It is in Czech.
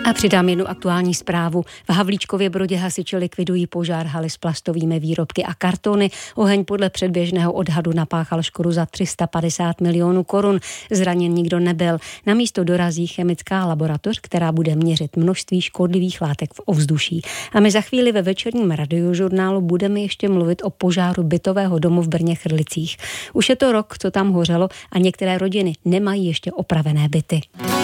A přidám jednu aktuální zprávu. V Havlíčkově Brodě hasiči likvidují požár haly s plastovými výrobky a kartony. Oheň podle předběžného odhadu napáchal škodu za 350 milionů korun. Zraněn nikdo nebyl. Na místo dorazí chemická laboratoř, která bude měřit množství škodlivých látek v ovzduší. A my za chvíli ve večerním radiožurnálu budeme ještě mluvit o požáru bytového domu v Brně Chrlicích. Už je to rok, co tam hořelo a některé rodiny nemají ještě opravené byty.